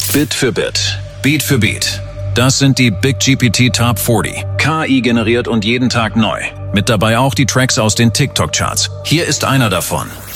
Bit für Bit, Beat für Beat. Das sind die BigGPT Top 40. KI generiert und jeden Tag neu. Mit dabei auch die Tracks aus den TikTok-Charts. Hier ist einer davon.